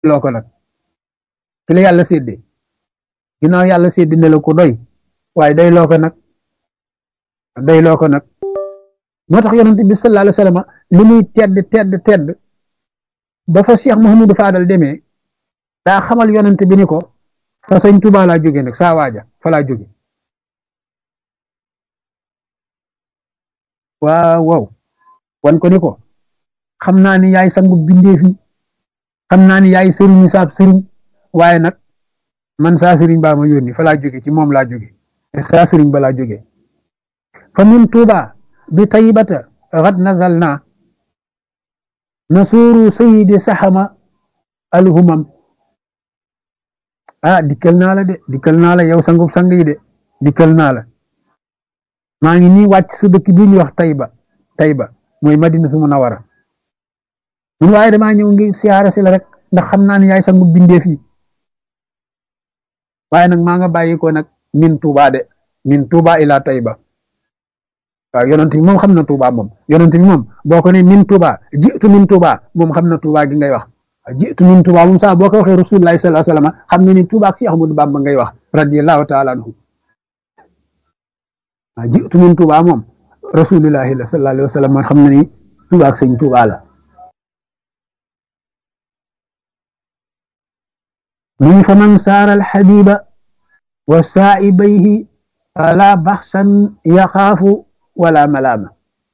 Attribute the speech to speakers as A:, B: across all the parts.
A: loo ko nag ki la yàlla séddee ginnaaw yàlla séddee ne la ko doy waaye doy loo ko nag doy loo ko nag moo tax yonent bi sallallahu alayhi wa sallam li muy tedd ba fa Cheikh Mouhamadou Fadal demee daa xamal yonent bi ni ko fa sëñ Tuubaa laa jóge nag saa waaja fa laa jóge waaw waaw wan ko ni ko xam naa ni yaay sangu bindeef yi xam naa ni yaay sëriñu saab sëriñ waaye nag man saa sëriñ baa ma yónni fa laa jóge ci moom laa jóge saa sëriñ ba laa jóge fa min Tuubaa bi taybata xad nazal naa nasuuru sayidi saxama alhumam dikkal naa la de dikkal naa la yow sangub sang yi de dikkal naa la maa ngi nii wàcc sa dëkk bii ñuy wax Tayba mooy Madinatu Munawwara mun waaye damaa ñëw ngi siyaare si la rek ndax xam naa ne yaay sangub bindeef yi waaye nag maa nga bàyyi ko nag min Tuuba de min Tuuba ila Tayba waaw yonent bi moom xam na Tuuba moom yonent bi moom boo ko ne min Tuuba jiitu min Tuuba moom xam na Tuuba gi ngay wax jiitu min Tuuba moom sax boo ko waxee Rasulullahi sallallahu alayhi wa sallam xam nga ni Tuuba ak Cheikh Ahmadou Bamba ngay wax radiyallahu taala anhu jiitu min Tuuba moom Rasulullahi sallallahu alayhi wa sallam man xam na ni Tuuba ak sëñ Tuuba la من فمن سار الحبيب وسائبيه فلا بخسا يخاف ولا ملامة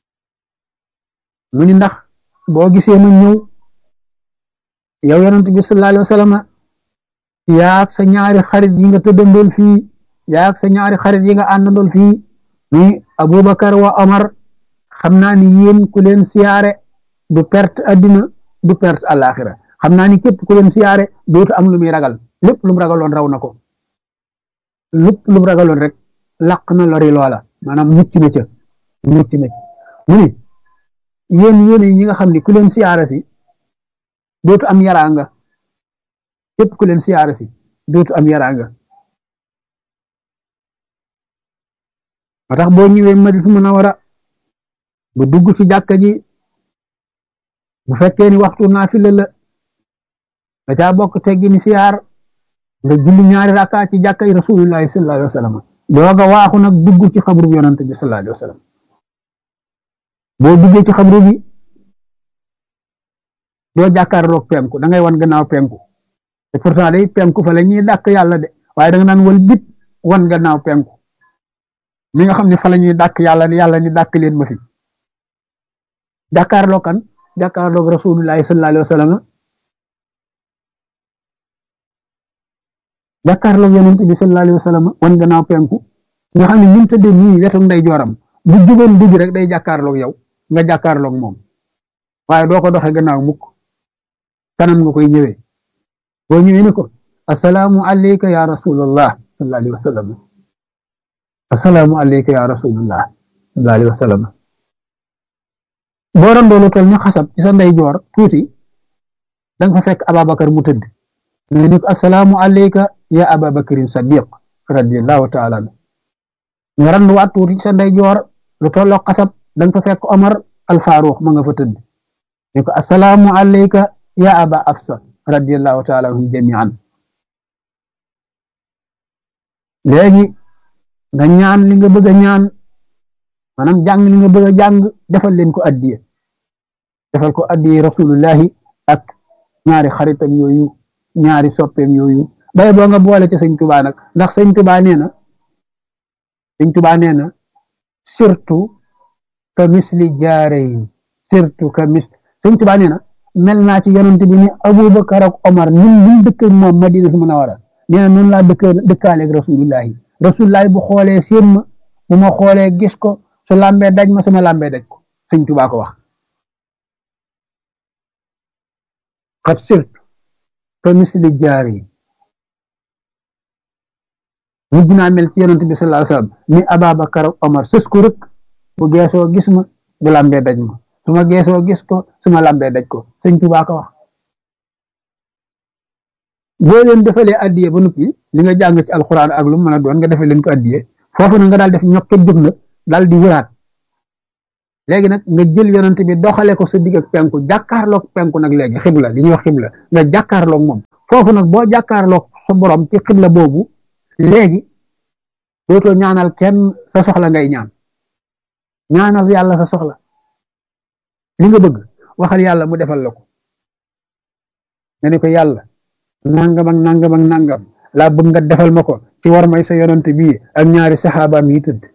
A: من ndax boo gisee mu ñëw yow yonent bi sallallahu alayhi wa sallam yaak sa ñaari xarit yi nga tëddandool fii yaak sa ñaari xarit yi nga àndandool fii ni Abubakar wa Omar xam naa ni yéen ku leen siyaare du perte addina du perte àllaaxira xam naa ni képp ku leen siyaare dootu am lu muy ragal lépp lu mu ragaloon raw na ko lépp lu mu ragaloon rek laq na lori loola maanaam mucc na ca mu ni yéen ñi nga xam ni ku leen siyaare si dootu am yaraanga képp ku leen siyaare si dootu am yaraanga moo tax boo ñëwee Madinatu Munawwara bu dugg ci jàkka ji bu fekkee ni waxtu naafila la da caa bokk teggi ni siyaar nga julli ñaari rakka ci jàkka yi Rasulullahi sallallahu alayhi wa sallam dooga waaxu nag dugg ci xabru bi yonante bi sallallahu alayhi wa sallam boo duggee ci xabru bi doo jàkkaarloog penku da ngay wan gannaaw penku te pourtant day penku fa la ñuy dàkk yàlla de waaye da nga naan wal bit wan gannaaw penku mi nga xam ne fa la ñuy dàkk yàlla ni dàkk leen ma fi jàkkaarloog kan jàkkaarloog Rasulullahi sallallahu alayhi wa sallam jàkkaarloog yonent bi sallallahu alayhi wa sallam wan gannaaw penku nga xam ne ñun tëddee nii wetu nday jooram bu jugoon dugg rek day jàkkaarloog yow nga jàkkaarloog moom waaye doo ko doxee gannaaw mukk kanam nga koy ñëwee boo ñëwee ne ko assalaamu alayka ya rasulallah sallallahu alayhi wa sallam assalaamu alayka ya rasulallah sallallahu alayhi wa sallam boo randoolu tol ñu xasab ci sa nday joor tuuti danga fa fekk Ababakar mu tëdd nga ni ko assalaamu alayka ya Ababakarin Sadiq radiyallahu taala anhu nga randuwaat tuuti ci sa nday joor lu tolloo xasab danga fa fekk Omar al Faruq ma nga fa tëdd ni ko assalaamu alayka ya Aba Afsa radiyallahu taala anhum jamian léegi nga ñaan li nga bëgg a ñaan maanaam jàng li nga bëgg a jàng defal leen ko addiye defal ko addiye Rasulullahi ak ñaari xaritam yooyu ñaari soppeem yooyu bay boo nga boole ci sëñ Tuubaa nag ndax sëñ Tuubaa nee na surtout ka misli jaarayn surtout ka misli sëñ Tuubaa nee na mel naa ci yonent bi ni Abubakar ak Omar ñun dëkk moom Madinatu Munawwara nee na noonu laa dëkkaaleeg Rasulullahi bu xoolee seen ma bu ma xoolee gis ko su lambee daj ma sama lambee daj ko sëñ Tuubaa ko wax xat surtout ka misli jaarayn mujj naa mel ci yonent bi sallallahu alayhi wa sallam ni Ababakar ak Omar sës ko rek bu geesoo gis ma bu lambee daj ma su ma geesoo gis ko su ma lambee daj ko sëñ Tuubaa ko wax boo leen defalee addiye ba noppi li nga jàng ci alxuraan ak lu mën a doon nga defee leen ko addiye foofu na nga daal def ñokket jóg nag daal di wëraat léegi nag nga jël yonent bi doxale ko sa digg ak penku jàkkaarloog penku nag léegi xibla li ñuy wax xibla nga jàkkaarloog moom foofu nag boo jàkkaarloog sa borom ci xibla boobu léegi dootoo ñaanal kenn sa soxla ngay ñaanal yàlla sa soxla li nga bëgg waxal yàlla mu defal la ko nga ne ko yàlla nangam ak nangam ak nangam laa bëgg nga defal ma ko ci war may sa yonent bii ak ñaari saxaabaam yi tëdd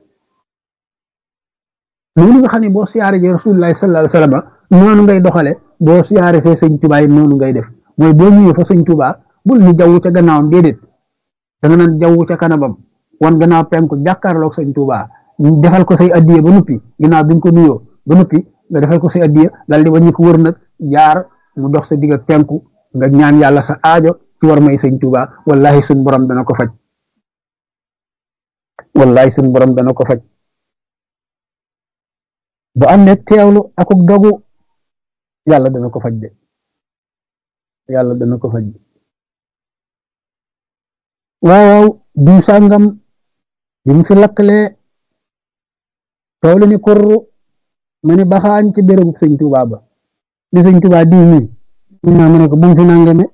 A: loolu nga xam ne boo siyaare ji rasulullahi sallallahu alayhi wasallam noonu ngay doxale boo siyaare fee sëñ Tuubaa yi noonu ngay def mooy boo ñëwee fa sëñ Tuubaa bul ni jaww ca gannaawam déedéet da nga naan jaww ca kanamam wan gannaaw penku jàkkaarloog sëñ Tuubaa defal ko say addiye ba noppi ginnaaw bi nga ko nuyoo ba noppi nga defal ko say addiye dal di wàññi ko wër nag jaar mu dox sa digg ak penku nga ñaan yàlla sa aajo ci war may sëñ Tuubaa wallahi suñ borom dana ko faj wallahi suñ borom dana ko faj bu am ne teewlu akuk dogu yàlla dana ko faj de yàlla dana ko faj de waaw diw sàngam bi mu fi lakkalee toolu ni kurru ma ni baxaañ ci bérébu sëñ Tuubaa ba li sëñ Tuubaa diw mi ma ne ko bu mu fi nangame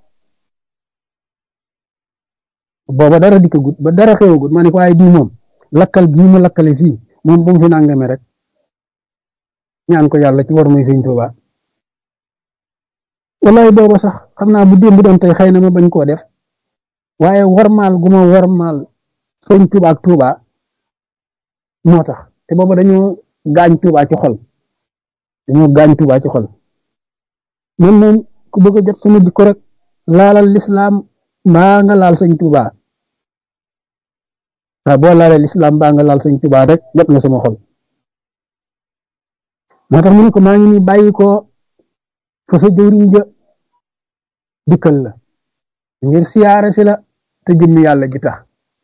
A: booba dara dikkagut ba dara xewagut ma ne ko waaye diw moom lakkal gii mu lakkale fii moom bu mu fi nangame rek ñaan ko yàlla ci war muy sëñ Tuubaa wallahi booba sax xam naa bu démb doon tey xëy na ma bañ koo def waaye warmaal gu ma warmaal sëñ Tuubaa ak Tuubaa moo tax te booba dañoo gaañ Tuubaa ci xol dañoo gaañ Tuubaa ci xol man moom ku bëgg a jot sama jikko rek laalal lislaam mbaa nga laal sëñ Tuubaa waaw boo laalee lislaam mbaa nga laal sëñ Tuubaa rek jot nga sama xol moo tax mu ne ko maa ngi ni bàyyi ko fa sa jëwriñ ja dikkal la ngir siyaare si la te jëmmi yàlla ji tax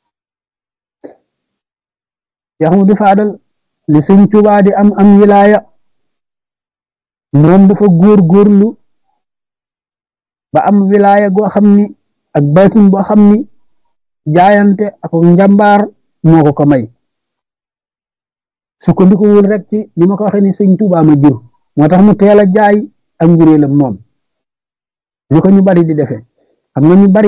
A: yaxu di faadal li sëñ Tuubaa di am wilaaya moom dafa góorgóorlu ba am wilaaya goo xam ni ak baatin boo xam ni jaayante ak njàmbaar moo ko may sukkandiku wul rek ci li ma ko waxee ni sëñ Tuubaa ma jur moo tax mu teel a jaay ak njuréelam moom ñu ko ñu bari di defee xam nga ñu bari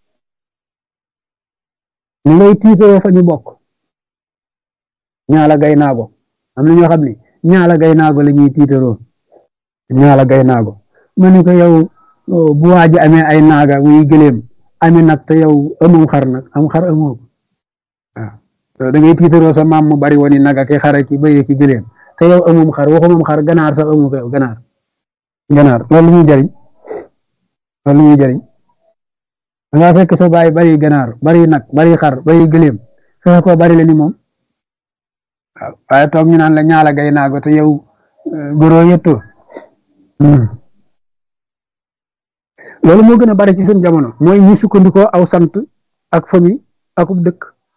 A: ñu ngay tiitaroo fa ñu bokk ñaala gay naago am na ñoo xam ne ñaala gay naago la ñuy tiitaroo ñaala gay naago ma ne ko yow bu waaji amee ay naaga wuy gëléem amee nag te yow amoo xar nag am xar amoo waaw da ngay tiitaroo sa maam mu bari woon naga ki xara ki bëye ki gëléem te yow amoom xar waxumam xar ganaar sax amoo ko yow ganaar loolu muy jariñ da ngaa fekk sa baay bari ganaar bari nag bari xar bari gëléem fexe ko bari la ni moom waaw waaye toog ñu naan la ñaala gay naago te yow góoroo yëttoo loolu moo gën a bari ci suñu jamono mooy ñi sukkandikoo aw sant ak famille akub dëkk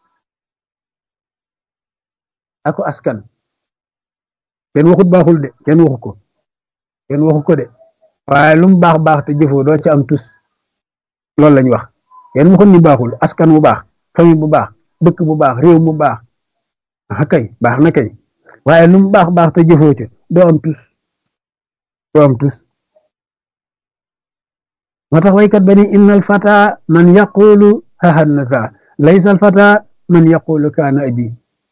A: ako askan kenn waxut baaxul de kenn waxu ko de waaye lu mu baax te jëfoo doo ci am tus loolu lañ wax kenn waxut ni baaxul askan bu baax famille bu baax dëkk bu baax réew mu baax kay baax na kay waaye lu mu baax te jëfoo ci doo am tus moo tax waykat ba ni innal fata man yaqulu hahanasa laysa al fata man yaqulu kaana abi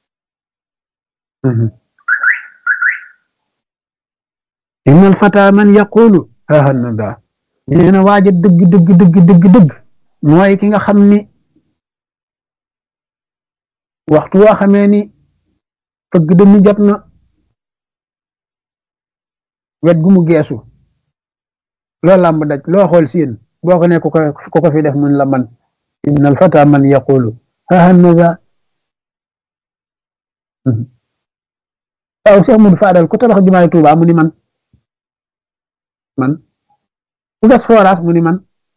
A: innal fata man yaqulu hahanasa nee na waaja dëgg mooy ki nga xam ni waxtu woo xamee ni fëgg dënnu jot na wet gu mu geesu loo làmb daj loo xool siin boo ko ne ku ko fi def mun la man innal fata man yaqulu hahanasa waaw Cheikh Modou Fadal ku tabax jumaay Tuuba mu ni man ku gas forage mu ni man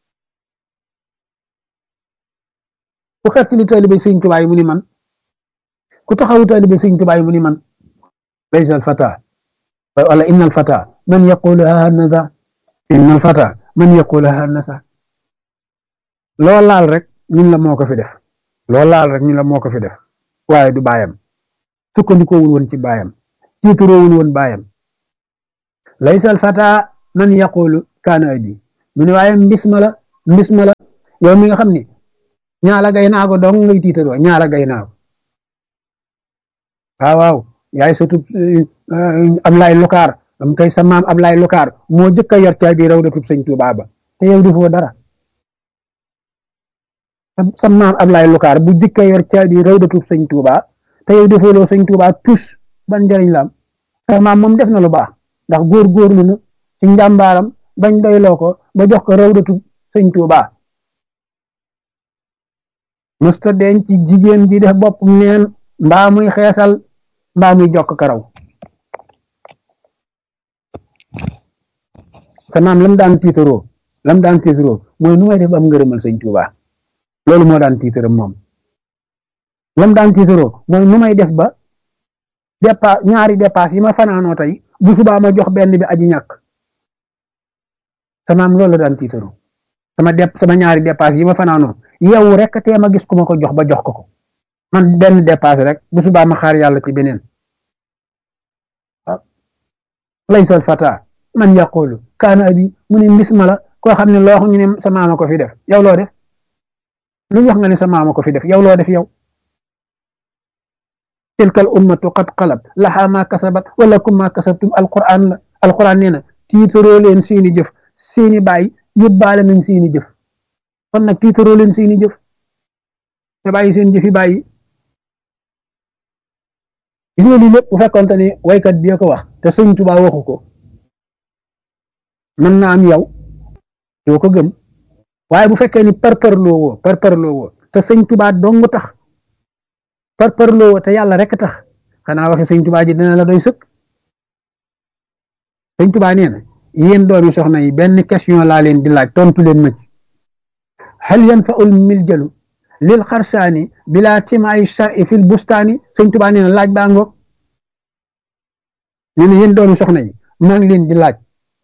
A: ku xeet li taalibe Sëñ Tuuba yi mu ni man ku taxawu taalibe Sëñ Tuuba yi mu ni man laysa al fata wala innal fata man yaqulu hahanasa innal fata man yaqulu hahanasa loo laal rek ñun la moo ko fi def waaye du baayam sukkandikoowul woon ci baayam tiitaroowul woon baayam laysa al fata man yaqulu kaana abi mu ne waaye mbis ma la yow mi nga xam ni ñaala gay naa ko dong ngay tiitaroo ñaala gay naa ko waaw yaay sutub Ablaay Lukaar am kay sa maam Ablaay Lukaar moo jëkk a yor caabi rawdatub sëñ Tuubaa ba te yow defoo dara sa maam Ablaay Lukaar bu jëkk a yor caabi rawdatub sëñ Tuubaa te yow defoo loo sëñ Tuubaa tus ban njëriñ la am sa maam moom def na lu baax ndax góor-góorlu na ci njàmbaaram bañ doyloo ko ba jox ko rawdatub sëñ Tuubaa mësta denc ci jigéen ji def bopp neen mbaa muy xeesal mbaa muy jokk karaw sa maam lam daan tiitaroo mooy nu may def am ngërëmal sëñ Tuubaa loolu moo daan tiitaram moom lam daan tiitaroo mooy nu may def ba ñaari dépasse yi ma fanaanoo tey bu subaa ma jox benn bi aji ñàkk sa maam loolu la daan tiitaroo sama ñaari dépasse yi ma fanaanoo yow rek tee ma gis ku ma ko jox ba jox ko man benn dépasse rek bu subaa ma xaar yàlla ci beneen laysa al fata man yaqulu kaana abi mu ne mbis ma la koo xam ne loo xam ñu ne sa maama ko fi def yow loo def lu ñu wax nga ne sa maama ko fi def yow loo def yow tilka al ummatu qad xalat laha ma kasabat wa lakum ma kasabtum alquran nee na tiitaroo leen seeni jëf seeni baay yóbbaale nañ seeni jëf kon nag tiitaroo leen seeni jëf te bàyyi seen jëfi bàyyi gis nga lii lépp bu fekkonte ne waykat bi ko wax te sëñ Tuubaa waxu ko mën naa am yow doo ko gëm waaye bu fekkee ni parparloo woo te sëñ Tuubaa dong tax parparloo woo te yàlla rek tax xanaa waxe sëñ Tuubaa ji dina la doy sëkk sëñ Tuubaa nee na yéen doomi soxna yi benn question laa leen di laaj tontu leen ma ci hal yanfa'ul miljalu lil xarsaani bila timaay shar'i fil bustaani sëñ Tuubaa nee na laaj baa ngoog nee na yéen doomi soxna yi maa ngi leen di laaj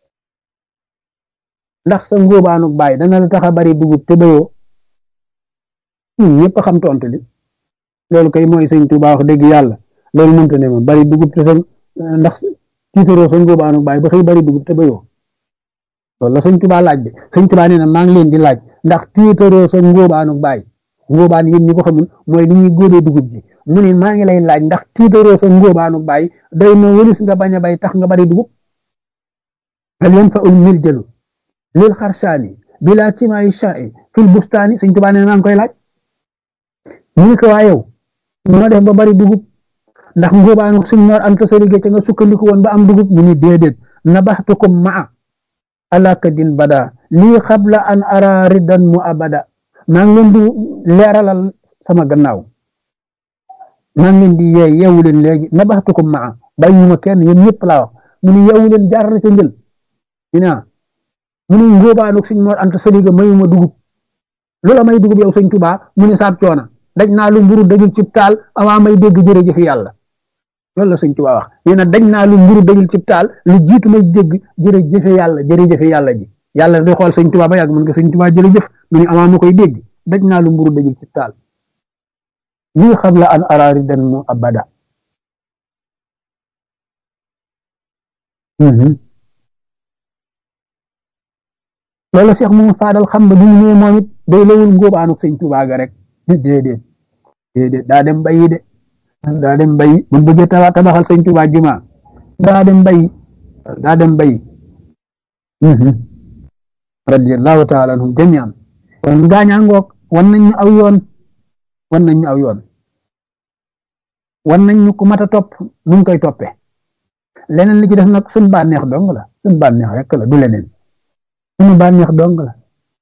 A: ndax sa ngóobaanu baay dana la tax a bari dugub te bayoo ñun ñëpp xam tontu li loolu kay mooy sëñ Tuubaa wax dëgg yàlla loolu mënta ne moom bari dugub te sa ndax tiitaroo sa ngóobaanu baay ba xëy bari dugub te bayoo loolu la sëñ Tuubaa laaj de sëñ Tuubaa nee na maa ngi leen di laaj ndax tiitaroo sa ngóobaanu baay ngóobaan yéen ñi ko xamul mooy li ñuy góobee dugub ji mu ne maa ngi lay laaj ndax tiitaroo sa ngóobaanu baay day na wëlis nga bañ a bay tax nga bari dugub hal yanfa'ul miljalu lil xarsaani bila timaay shar'i fil bustaani sëñ Tuubaa nee na maa ngi koy laaj mu ne ko waa yow noo def ba bari dugub ndax ngóobaanu suñ Mor Anta Sali ca nga sukkandiku woon ba am dugub mu ni déedéet nabaxtukum maa alakadin bada lii xabla an ara riddan mu abada maa ngi leen di leeralal sama gannaaw maa ngi leen di yeewu leen léegi nabaxtukum maa bàyyiwuma kenn yéen ñëpp laa wax mu ni yeewu leen jaar na ca njël mu ni ngóobaanu suñ Mor Anta Sali mayuma dugub lu la may dugub yow sëñ Tuubaa mu ni saab coona daj naa lu mburu dajul cib taal avant may dégg jërëjëf yàlla loolu la sëñ Tuubaa wax nee na daj naa lu mburu dajul cib taal lu jiitu may dégg jërëjëf yàlla ji yàlla day xool sëñ Tuubaa ba yàgg mën nga sëñ Tuubaa jërëjëf mu ni avant ma koy dégg daj naa lu mburu dajul cib taal lii xabla an araari dan mu abada loolu la Cheikh moom faadal xam ba du ñu ñëwee moom it day lawul ngóobaanu sëñ Tuubaa ga rek déedéet daa dem bayi de daa dem bayi bu bëggee tabaxal sëñ Tuubaa juma daa dem bayi radiyallahu taala anhum jamian kon gaañaa ngoog wan nañ ñu aw yoon wan nañ ñu ku mat a topp nu ngi koy toppe leneen li ci des nag suñ bànneex dong la suñ bànneex rek la du leneen suñu bànneex dong la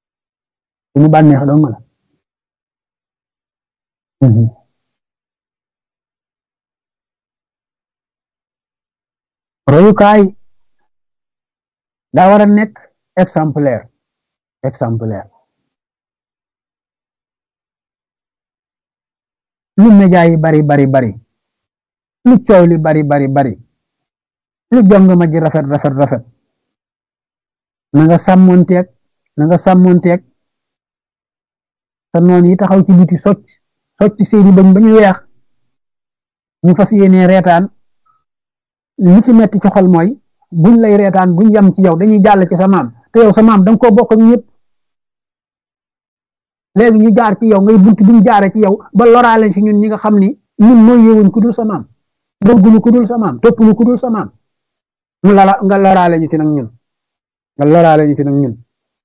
A: royukaay daa war a nekk exemplaire lu média yi bari lu coow li bari lu jong ma ji rafet na nga sàmmonteeg sa noon yi taxaw ci biti socc seeni bañ ba ñu weex ñu fas yéene reetaan li ci metti ci xol mooy buñ lay reetaan buñ yem ci yow dañuy jàll ci sa maam te yow sa maam da nga koo bokk ak ñëpp léegi ñu jaar ci yow ngay bunt bi ñu jaare ci yow ba loraale fi ñun ñi nga xam ni ñun mooy yewuñ ku dul sa maam bëgguñu ku dul sa maam toppuñu ku dul sa maam nga loraale ñu ci nag ñun nga loraale ñu ci nag ñun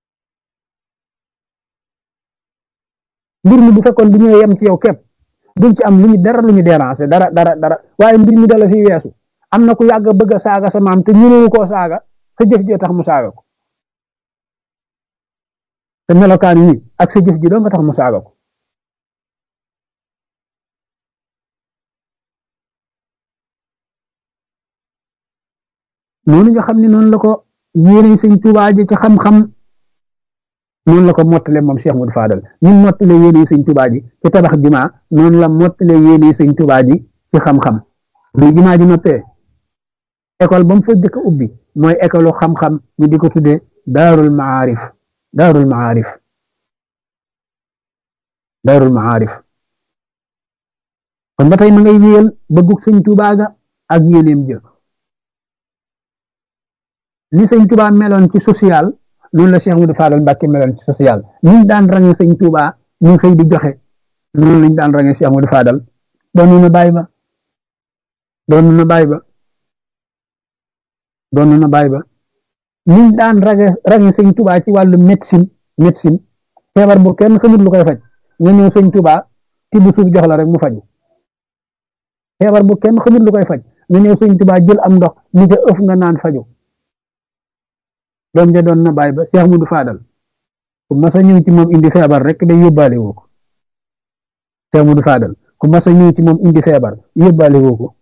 A: mbir mi bu fekkoon bu ñëwee yem ci yow képp duñ ci am lu ñu déranger dara waaye mbir mi dala fi weesu am na ku yàgg bëgg a saaga sa maam te ñënewu koo saaga sa jëf ji tax mu saaga ko te melokaan yi ak sa jëf ji doo nga tax mu saaga ko noonu nga xam ne noonu la ko yéene sëñ Tuubaa ji ci xam-xam noonu la ko mottale moom Cheikh Modou Fadal ñun mottale yéene sëñ Tuubaa ji ci tabax jumaa noonu la mottale yéene sëñ Tuubaa ji ci xam-xam bu jumaa ji noppee école ba mu fa jëkk ubbi mooy école xam-xam ñu di ko tuddee daarul maarif daarul maarif daarul maarif kon ba tey ma ngay wéyal bëggug sëñ Tuubaa ga ak yéeneem jë li sëñ Tuubaa meloon ci social noonu la Cheikh Modou Fadal Mbàkke meloon ci social ñu daan range sëñ Tuubaa ñu xëy di joxe noonu lañ daan range Cheikh Modou Fadal doon na bàyyi ba doon na bàyyi ba doon na bàyyi ba ñu daan range sëñ Tuubaa ci wàllu médecine feebar bu kenn xamut lu koy faj nga ñëw sëñ Tuubaa tibb suuf jox la rek mu faju feebar bu kenn xamut lu koy faj nga ñëw sëñ Tuubaa jël am ndox ni ca ëf nga naan faju doom ja doon na bàyyi ba Cheikh Modou Fadal ku mas a ñëw ci moom indi feebar rek day yóbbaale woo ko Cheikh Modou Fadal ku mas a ñëw ci moom indi feebar yóbbaale woo ko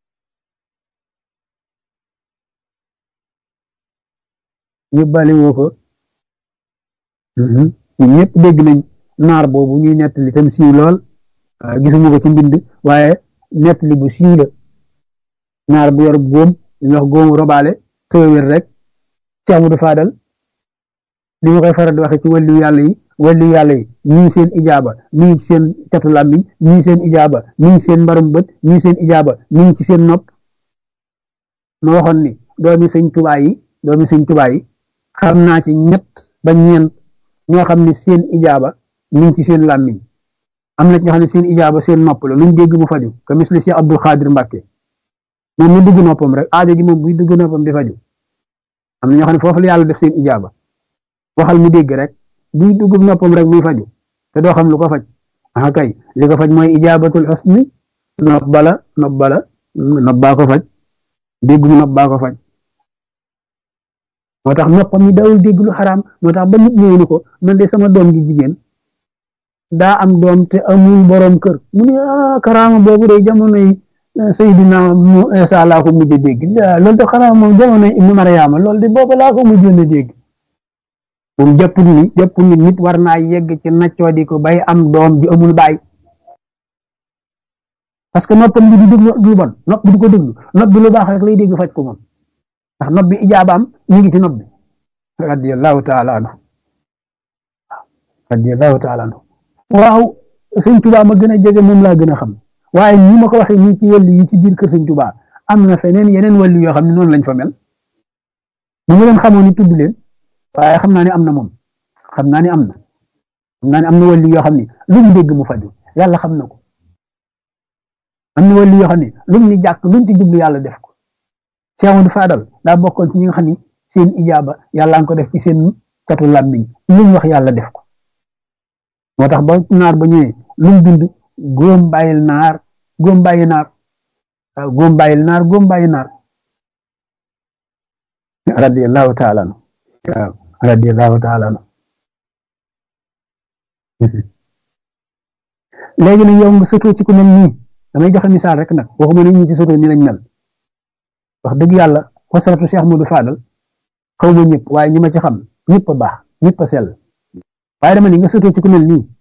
A: yóbbaale woo ko ñun ñëpp dégg nañ naar boobu ñuy nettali tam siiw lool gisuma ko ci mbind waaye nettali bu siiw la naar bu yor góom ñu wax góomu robaale tëwér rek Cheikh Modou Fadal li ma koy faral di waxe ci wàllu yàlla yi ñii seen ijaaba mi ngi ci seen catu làmmiñ ñii seen ijaaba mi ngi ci seen mbarum bët ñii seen ijaaba mi ngi ci seen nopp ma waxoon ni doomi sëñ Tuubaa yi xam naa ci ñett ba ñeent ñoo xam ne seen ijaaba mi ngi ci seen làmmiñ am na ñoo xam ne seen ijaaba seen nopp la luñ dégg mu faju ka misli Cheikh Abdul Xaadir Mbàkke moom mu dugg noppam rek aajo ji moom buy dugg noppam di faju am na ñoo xam ne foofu la yàlla def seen ijaaba waxal mu dégg rek buy dugg noppam rek muy faju te doo xam lu ko faj ah kay li ko faj mooy ijaabatul xusni nopp baa ko faj dégg mu nopp baa ko faj moo tax noppam yi dawul dégg lu xaraam moo tax ba nit ñëw ni ko man de sama doom gi jigéen daa am doom te amul borom kër mu ne karaama boobu de jamonoy Seydina Isa laa ko mujj a dégg loolu de xanaa moom jamonoy Ibnu Mariama loolu de boobu laa ko mujjoon a dégg moom jàpp ni nit war naa yegg ci naccoo di ko bay am doom ji amul baay parce que noppam bi du déglu lu bon nopp bi du ko déglu nopp bi lu baax rek lay dégg faj ko moom ndax nopp bi ijaabaam ñu ngi ci nopp bi radiyallahu taala anhu waaw sëñ Tuubaa ma gën a jege moom laa gën a xam waaye ñi ma ko waxee nii ci wàllu yi ci biir kër sëñ Tuubaa am na feneen yeneen wàllu yoo xam ne noonu lañ fa mel mu ngi leen xamoon ni tudd leen waaye xam naa ne am na moom xam naa ne am na wàllu yoo xam ne lu ñu dégg mu faju yàlla xam na ko am na wàllu yoo xam ne luñ ni jàkk luñ ci jublu yàlla def ko Cheikh Modou Fadal daa bokkoon ci ñi nga xam ni seen ijaaba yàlla nga ko def ci seen catu làmmiñ luñ wax yàlla def ko moo tax ba naar ba ñëwee luñ bind góom bàyyil naar góom bàyyi naar radiyallahu taala anhu waaw radiyallahu taala anhu léegi nag yow nga sotoo ci ku mel nii damay joxe misaal rek nag waxuma ne ñi ci sotoo ni lañ mel wax dëgg yàlla xosaratu Cheikh Modou Fadal xaw ma ñëpp waaye ñi ma ci xam ñëpp a baax ñëpp a sell waaye dama ni nga sotoo ci ku mel nii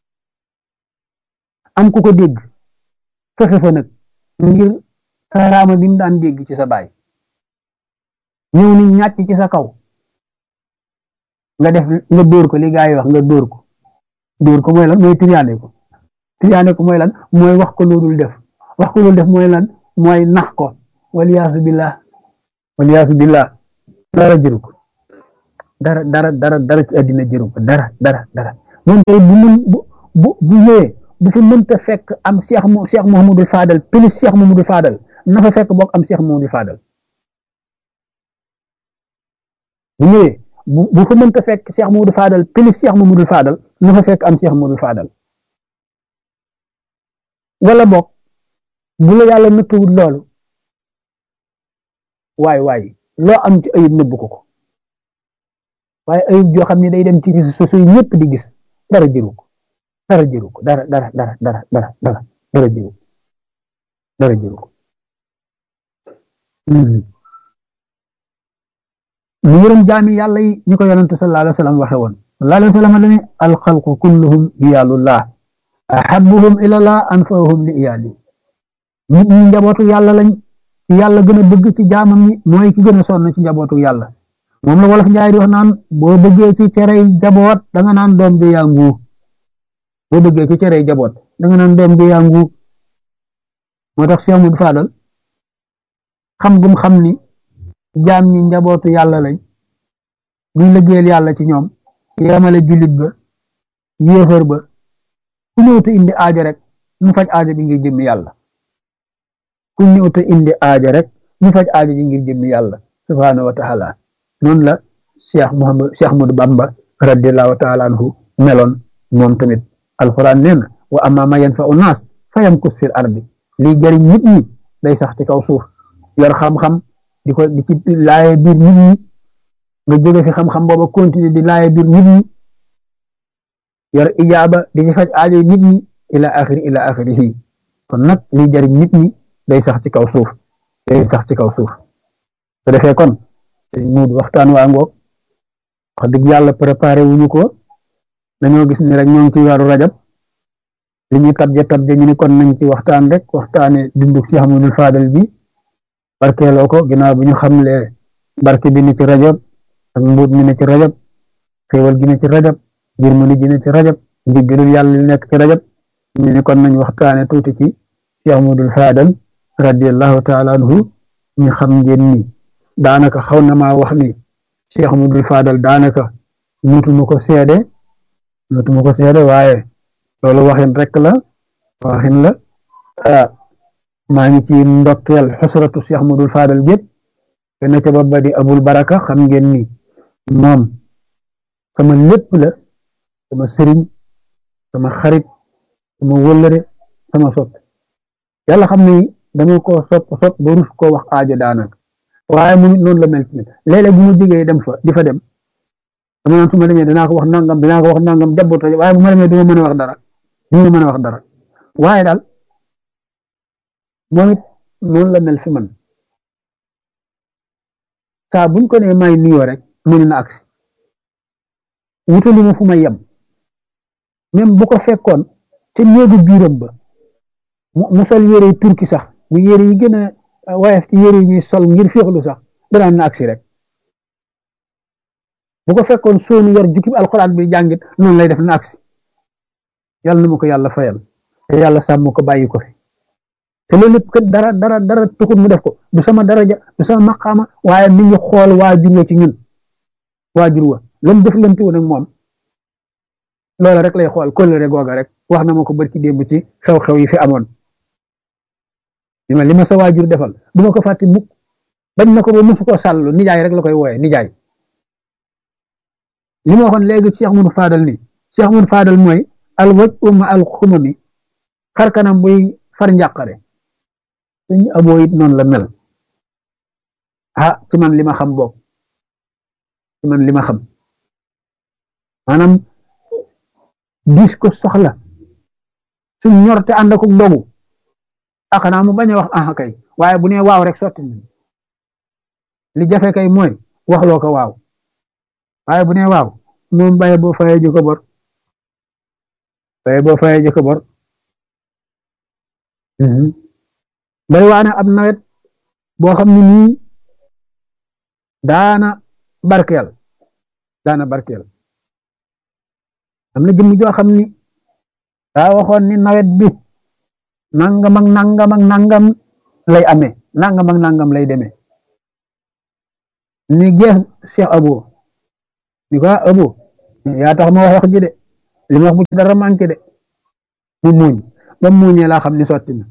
A: am ku ko dégg fexe fa nag ngir karaama bi mu daan dégg ci sa baay ñëw ni ñàcc ci sa kaw nga dóor ko li gaa yi wax nga dóor ko mooy lan mooy triyaane ko mooy lan mooy wax ko loolu def mooy lan mooy nax ko waliyaasu billah waliyaasu billah dara jëru ko dara ci àddina jëru ko dara moom tey bu ñëwee bu fi mënta fekk am Cheikh Mouhamadul Fadal plus Cheikh Mouhamadul Fadal na fa fekk bokk am Cheikh Mouhamadul Fadal bu ñëwee bu fa mënta fekk Cheikh Mouhamadul Fadal plus Cheikh Mouhamadul Fadal na fa fekk am Cheikh Mouhamadul Fadal wala bokk bu la yàlla nëttuwul loolu waay loo am ci ayib nëbbu ko waaye ayib joo xam ne day dem ci réseaux sociaux yi ñëpp di gis dara jëru ko dara jëru ko dara jëru ko mu yërëm jaami yàlla yi ñu ko yonente sallallahu alayhi wa sallam waxe woon sallallahu alayhi wa sallam dane alxalqu kulluhum iyaalullah ahabuhum ilallah anfahum li iyaali nit ñi njabootu yàlla lañ yàlla gën a bëgg ci jaamam ñi mooy ki gën a sonn ci njabootu yàlla moom la wolof njaay di wax naan boo bëggee ci cerey jaboot da nga naan doom bi yaa nguu boo bëggee ci cerey jaboot da nga naan doom bi yaa nguu moo tax Cheikh Mouhamadou Fadal xam gum xam ni jaam ñi njabootu yàlla lañ buñ liggéeyal yàlla ci ñoom yemale jullit ba yéefar ba ku ñëw te indi aajo rek mu faj aajo bi ngir jëmmi yàlla ku ñëw te indi aajo rek mu faj aajo bi ngir jëmmi yàlla subhaanahu wa taala noonu la Cheikh Ahmadou Bamba radiallahu taala anhu meloon moom tamit alquran nee na wa amma ma yanfa'u naas fa yamkus fil ardi lii jëriñ nit ñi day sax ci kaw suuf yor xam-xam di ci laaye biir nit ñi nga jóge fi xam-xam booba continuer di laaye biir nit ñi yor ijaaba di ci faj aajo nit ñi ila axirihi kon nag lii jëriñ nit ñi day sax ci kaw suuf su defee kon muud waxtaan waa ngoog wax dëgg yàlla préparé wuñu ko dañoo gis ni rek ñoo ngi ci weeru rajab li ñuy tabje ñu ni kon nañ ci waxtaan rek waxtaane dundu Cheikh Mouhamadou Fadal bi barkeeloo ko ginnaaw bi ñu xamle barke bi ne ci rajab ak mbuut mi ne ci rajab xéewal gi ne ci rajab yërmande ji ne ci rajab njëggalul yàlla li nekk ci rajab ñu ni kon nañ waxtaane tuuti ci Cheikh Mouhamadou Fadal radiallahu taala anhu ñu xam ngeen ni daanaka xaw na maa wax ni Cheikh Mouhamadou Fadal daanaka mutuma ko seede waaye loolu waxin rek la waxin la maa ngi ci ndokkeel xusratu Cheikh Mouhamadou Fadal gépp te na ca ba di abul baraka xam ngeen ni moom sama lépp la sama sëriñ sama xarit sama wëllëre sama sopp yàlla xam ni dama ko sopp ba rus koo wax aajo daanaka waaye mu nit noonu la mel ci léeg-léeg bu ma jógee dem fa di fa dem dama naan su ma demee dinaa ko wax nangam jabbot waaye bu ma demee du ma mën a wax dara waaye daal moom it noonu la mel fi man saa buñ ko nee may nuyoo rek mu ne na agsi wutali ma fu may yem même bu ko fekkoon te néegu biiram ba mu sol yére turki sax mu yére yi gën a woyof ci yére yi ñuy sol ngir féexlu sax danaan na agsi rek bu ko fekkoon soonu yor jukkib alxuraan bi jàngit noonu lay def na agsi yàlla na ma ko yàlla fayal te yàlla sàmm ko bàyyi ko fi te loolu lépp kat dara tuxut mu def ko du sama daraja du sama maqaama waaye mi ngi xool waajur wa ci ñun waajur wa lam def lante woon ak moom loola rek lay xool kóllëre googa rek wax na ma ko barki démb ci xew-xew yi fi amoon li ma sa waajur defal du ma ko fàtte mukk bañ na ko ba musu ko sàllu nijaay rek la koy wooye nijaay li ma waxoon léegi Cheikh Mouhamadou Fadal ni Cheikh Mouhamadou Fadal mooy al waj umma al xumami xar kanam buy far njàqare suñu aboo it noonu la mel ci man li ma xam boog maanaam dis ko soxla suñ ñor te ànd ak dogu xanaa mu bañ a wax kay waaye bu nee waaw rek sotti li jafe kay mooy waxloo ko waaw waaye bu nee waaw moom baye boo fayee ji ko bor bari waane ab nawet boo xam ne nii daana barkeel am na jëmm joo xam ni daa waxoon ni nawet bi nangam lay amee nangam ak nangam lay demee ni gees Cheikh Abo ni ko Abo yaa tax ma wax ji de li ma wax bu ci dara manqué de mu muuñ ba mu muuñee laa xam ni sotti na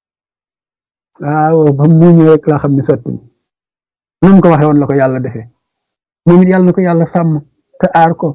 A: waaw ba mu muuñee rek laa xam ni sotti na nu mu ko waxee woon la ko yàlla defee moom it yàlla na ko yàlla sàmm te aar ko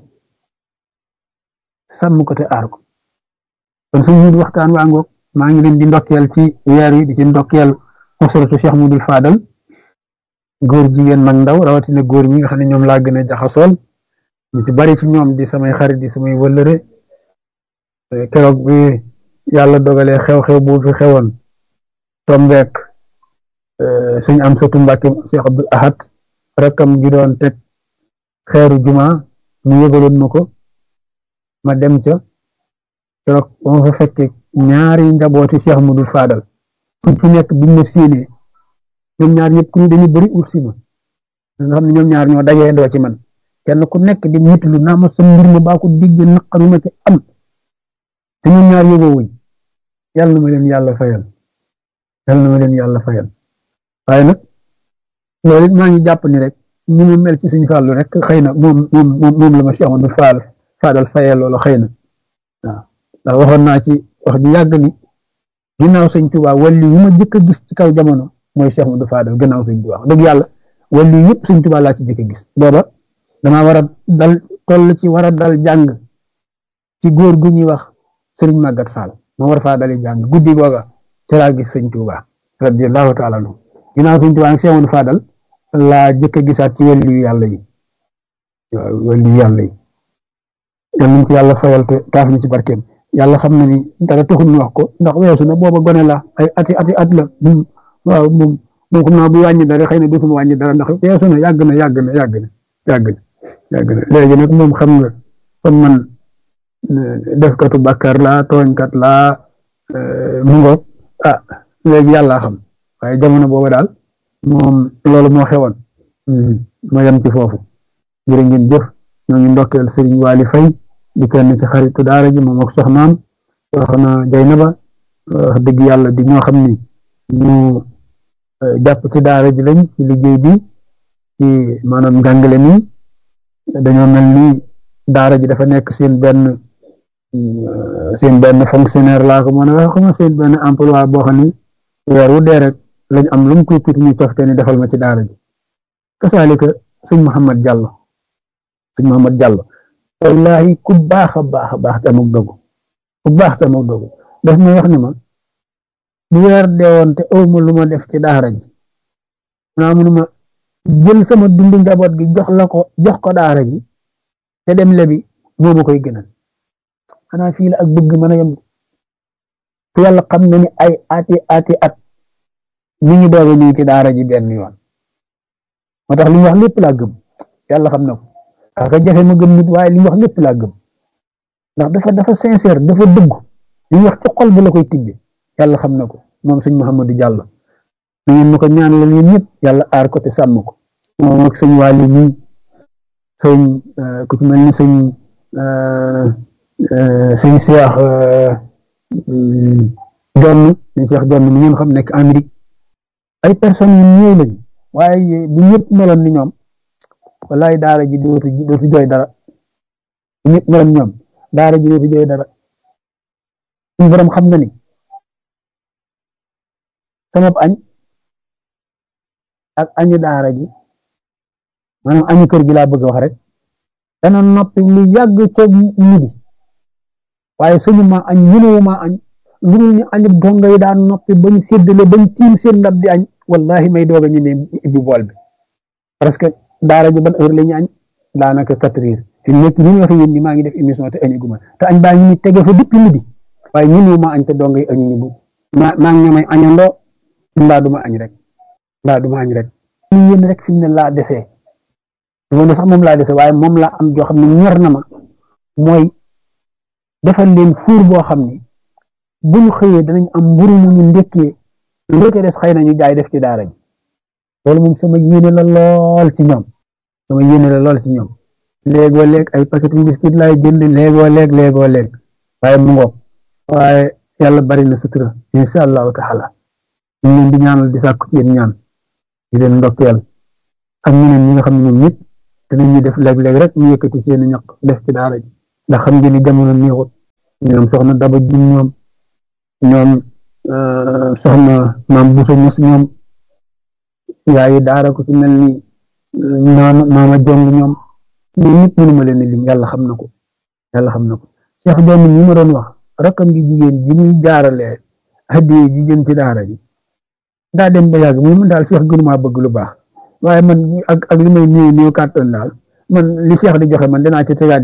A: sàmm ko te aar ko kon suñu waxtaan waa ngoog maa ngi leen di ndokkeel ci weer wi di ci ndokkeel usratu Cheikh Mudul Fadal góor jigéen mag ndaw rawatina góor ñi nga xam ne ñoom laa gën a jaxasool ñu ci bari ci ñoom di samay xarit di samay wëllëre keroog bi yàlla dogalee xew-xew bu fi xewoon tombeek suñ am satu Mbàkke Cheikh Abdul Ahad rakkam gi doon teg xeeru juma mu yëgaloon ma ko ma dem ca keroog ba ma fa fekkee ñaari njabooti Cheikh Mudul Fadal ku ci nekk biñ ma séenee ñoom ñaar ñëpp ku ñu dañu bëri ut si ma nga xam ne ñoom ñaar ñoo dajee ndoo ci man kenn ku nekk di mitlu naa ma sa mbir ma baa ko digg naqaru ma ci am te ñoom ñaar yóbboo wuñ yàlla na ma leen yàlla fayal yàlla na ma leen yàlla fayal waaye nag loolu it maa ngi jàpp ni rek ñu mu mel ci suñu fàllu rek xëy na moom la ma Cheikh Amadou Fadal fayal loolu xëy na waaw ndax waxoon naa ci wax ju yàgg ni ginnaaw sëñ Tuubaa wàlli yu ma jëkk a gis ci kaw jamono mooy Cheikh Amadou Fadal gannaaw sëñ Tuubaa dëgg yàlla wàlli yëpp sëñ Tuubaa laa ci jëkk a gis booba damaa war a dal toll ci war a dal jàng ci góor gu ñuy wax sëriñ Màggat Fall moo war faa dali jàng guddi googa ci laa gis sëñ Tuubaa radiyallahu taala anhu ginnaaw sëñ Tuubaa nag Cheikh Amadou Fadal laa jëkk a gisaat ci wàlli yu yàlla yi waaw wàlli yu yàlla yi yal nañ ci yàlla fayal te taaf ñu ci barkeem yàlla xam na ni dara taxul ñu wax ko ndax weesu na booba gone la ay ati at la waaw moom xam naa bu wàññi dara xëy na dootuma wàññi dara ndax weesu na yàgg na léegi nag moom xam nga kon man defkatu bàkkaar laa tooñkat laa mu ngoog léegi yàlla xam waaye jamono booba daal moom loolu moo xewoon ma yem ci foofu jërë ngeen jëf ñoo ngi ndokkeel Sëriñ Waali Fay di kenn ci xaritu daara ji moom ak soxnaam soxna Jaynaba wax dëgg yàlla di ñoo xam ni ñu jàpp ci daara ji lañ ci liggéey bi ci maanaam njàngale mi dañoo mel ni daara ji dafa nekk seen benn fonctionnaire laa ko mën a wax xam seen benn emploi boo xam ni weer wu dee rek lañ am lu mu tuuti ñu cofte ni defal ma ci daara ji kasaalika sëñ Mouhamad Diallo wallahi ku baax a baax te amul dogu ku baax te amul dogu daf may wax ni ma bu weer deewoon te awma lu ma def ci daara ji naa munuma jël sama dundu njaboot gi jox ko daara ji te dem lebi moo ma koy gënal xanaa fii la ak bëgg mën a yem te yàlla xam na ni ay ati at ñu ngi doog a ñëw ci daara ji benn yoon moo tax li ñu wax lépp laa gëm yàlla xam na ko aka jafe ma gëm nit waaye li ñu wax lépp laa gëm ndax dafa sincère dafa dëgg li ñu wax ci xol bi la koy tibbe yàlla xam na ko moom sëñ Mouhamadou Diallo na ngeen ma ko ñaan la yéen ñëpp yàlla aar ko te sàmm ko moom ak sëñ Waly mi sëñ ku ci mel ni sëñ Cheikh Jonn mi ngeen xam nekk Amérique ay personnes yu ñëw lañ waaye bu ñëpp meloon ni ñoom wallaay daara ji dootu jooy dara bu ñëpp meloon ñoom daara ji dootu jooy dara suñu borom xam na ni sama añ ak añu daara ji maanaam añu kër gi laa bëgg wax rek dana noppi lu yàgg ca midi waaye suñu ma añ mënuwu ma añ lu dul ñu añu donga yi daan noppi bañ séddale bañ tiim seen ndab di añ wallahi may doog a ñu ne ibbi bool bi parce que daara ji ban heure la ñu añ daanaka 4 heures fi nekk ni ñu wax yéen ni maa ngi def émission te añu guma te añ baa ngi ni tege fa depuis midi waaye mënuwu ma añ te donga yi añu ñu bu maa ngi ñamay añandoo mbaa duma añ rek ñu yéen rek fi mu ne laa desee moom sax moom laa desee waaye moom laa am joo xam ne ñor na ma mooy defal leen fuur boo xam ni bu ñu xëyee danañ am mburu mu ñu ndekkee lu ca des xëy na ñu jaay def ci daara ji loolu moom sama yéene la lool ci ñoom léegoo léeg ay paquet biscuit laay jënd léegoo léeg waaye mu ngoog waaye yàlla bari na sutura insha allahu taala ñu leen di ñaanal di sàkku ci yéen ñaan di leen ndokkeel ak ñeneen ñi nga xam ne ñoom ñëpp dinañu def léeg-léeg rek ñu yëkkati seeni ñaq def ci daara ji ndax xam ngeen ni jamono neexut ñoom soxna Daba ji ñoom soxna maam Bousso Mos ñoom yaayi daara ko ci mel ni maama jong ñoom ñëpp mënuma leen lim yàlla xam na ko Cheikh Jonn ñi ma doon wax rakkam gi jigéen ji muy jaaralee hadiye ji jëm ci daara ji daa dem ba yàgg mu daal Cheikh gënumaa bëgg lu baax waaye man ak li may néew kàttan daal man li Cheikh di joxe man dinaa ci tegaat